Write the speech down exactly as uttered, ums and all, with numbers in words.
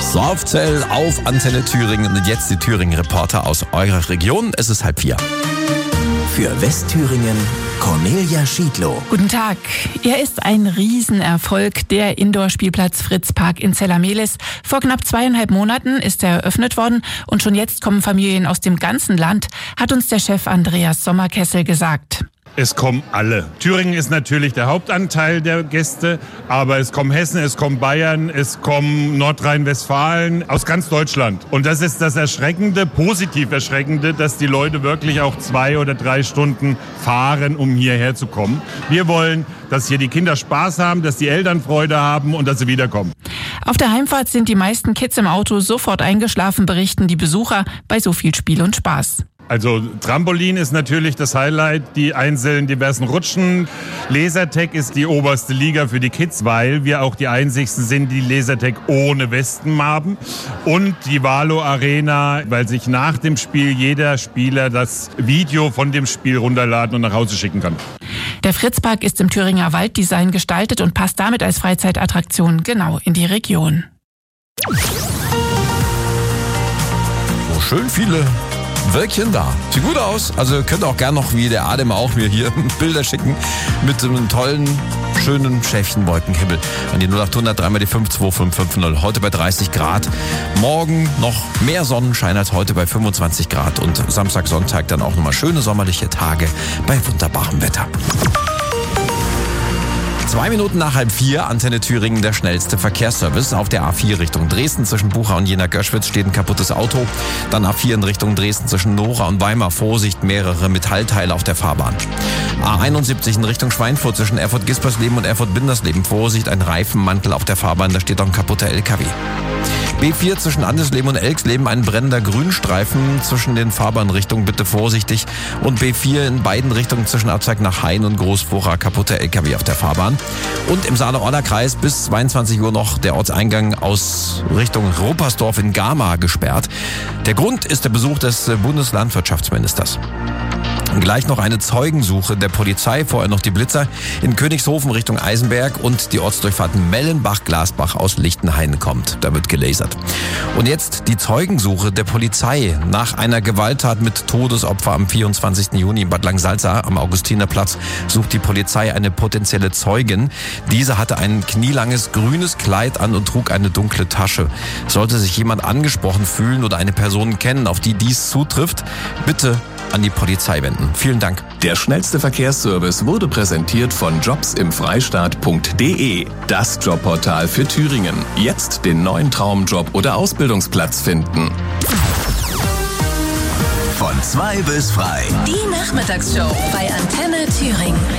Sorfzell auf Antenne Thüringen und jetzt die Thüringen-Reporter aus eurer Region. Es ist halb vier. Für Westthüringen Cornelia Schiedlow. Guten Tag. Er ist ein Riesenerfolg, der Indoor-Spielplatz Fritz Park in Zellamelis. Vor knapp zweieinhalb Monaten ist er eröffnet worden und schon jetzt kommen Familien aus dem ganzen Land, hat uns der Chef Andreas Sommerkessel gesagt. Es kommen alle. Thüringen ist natürlich der Hauptanteil der Gäste, aber es kommen Hessen, es kommen Bayern, es kommen Nordrhein-Westfalen, aus ganz Deutschland. Und das ist das Erschreckende, positiv Erschreckende, dass die Leute wirklich auch zwei oder drei Stunden fahren, um hierher zu kommen. Wir wollen, dass hier die Kinder Spaß haben, dass die Eltern Freude haben und dass sie wiederkommen. Auf der Heimfahrt sind die meisten Kids im Auto sofort eingeschlafen, berichten die Besucher bei so viel Spiel und Spaß. Also Trampolin ist natürlich das Highlight, die einzelnen diversen Rutschen. Lasertag ist die oberste Liga für die Kids, weil wir auch die einzigsten sind, die Lasertag ohne Westen haben. Und die Valo Arena, weil sich nach dem Spiel jeder Spieler das Video von dem Spiel runterladen und nach Hause schicken kann. Der Fritzpark ist im Thüringer Walddesign gestaltet und passt damit als Freizeitattraktion genau in die Region. So schön viele Wölkchen da. Sieht gut aus. Also könnt auch gern noch, wie der Adem auch, mir hier Bilder schicken mit einem tollen, schönen Schäfchenwolkenhimmel an die null acht hundert drei mal die fünf zwei fünf fünf null. Heute bei dreißig Grad. Morgen noch mehr Sonnenschein als heute bei fünfundzwanzig Grad. Und Samstag, Sonntag dann auch nochmal schöne sommerliche Tage bei wunderbarem Wetter. Zwei Minuten nach halb vier, Antenne Thüringen, der schnellste Verkehrsservice. Auf der A vier Richtung Dresden zwischen Bucha und Jena-Göschwitz steht ein kaputtes Auto. Dann A vier in Richtung Dresden zwischen Nora und Weimar. Vorsicht, mehrere Metallteile auf der Fahrbahn. A einundsiebzig in Richtung Schweinfurt zwischen Erfurt-Gispersleben und Erfurt-Bindersleben. Vorsicht, ein Reifenmantel auf der Fahrbahn, da steht auch ein kaputter L K W. B vier zwischen Andesleben und Elksleben, ein brennender Grünstreifen zwischen den Fahrbahnrichtungen, bitte vorsichtig. Und B vier in beiden Richtungen zwischen Abzweig nach Hain und Großfurcha, kaputter L K W auf der Fahrbahn. Und im Saale-Orla-Kreis bis zweiundzwanzig Uhr noch der Ortseingang aus Richtung Ruppersdorf in Gama gesperrt. Der Grund ist der Besuch des Bundeslandwirtschaftsministers. Gleich noch eine Zeugensuche der Polizei, vorher noch die Blitzer in Königshofen Richtung Eisenberg und die Ortsdurchfahrt Mellenbach-Glasbach aus Lichtenhain kommt. Da wird gelasert. Und jetzt die Zeugensuche der Polizei nach einer Gewalttat mit Todesopfer am vierundzwanzigsten Juni in Bad Langsalza am Augustinerplatz sucht die Polizei eine potenzielle Zeugin. Diese hatte ein knielanges grünes Kleid an und trug eine dunkle Tasche. Sollte sich jemand angesprochen fühlen oder eine Person kennen, auf die dies zutrifft, bitte an die Polizei wenden. Vielen Dank. Der schnellste Verkehrsservice wurde präsentiert von jobs im freistaat punkt de. Das Jobportal für Thüringen. Jetzt den neuen Traumjob oder Ausbildungsplatz finden. Von zwei bis frei. Die Nachmittagsshow bei Antenne Thüringen.